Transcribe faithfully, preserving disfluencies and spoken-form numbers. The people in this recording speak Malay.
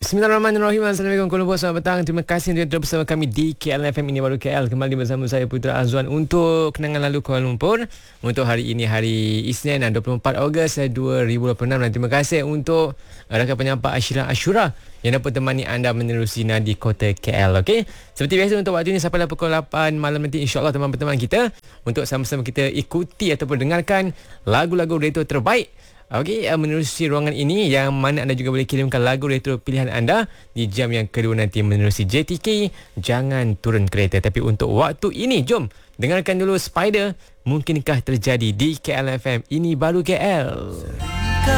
Bismillahirrahmanirrahim. Assalamualaikum Kuala Lumpur. Selamat petang. Terima kasih untuk terus bersama kami di K L F M Ini Baru K L. Kembali bersama saya Putra Azwan untuk kenangan lalu Kuala Lumpur. Untuk hari ini hari Isnin dua puluh empat Ogos dua ribu dua puluh enam. Dan terima kasih untuk rakan penyampai Ashira Ashura yang dapat temani anda menerusi nadi kota K L. Okey. Seperti biasa untuk waktu ini sampailah pukul lapan malam nanti, insya-Allah teman-teman kita untuk sama-sama kita ikuti ataupun dengarkan lagu-lagu retro terbaik. Okey, uh, menerusi ruangan ini yang mana anda juga boleh kirimkan lagu retro pilihan anda di jam yang kedua nanti menerusi J T K. Jangan turun kereta. Tapi untuk waktu ini, jom dengarkan dulu Spider, Mungkinkah Terjadi di K L F M Ini Baru K L.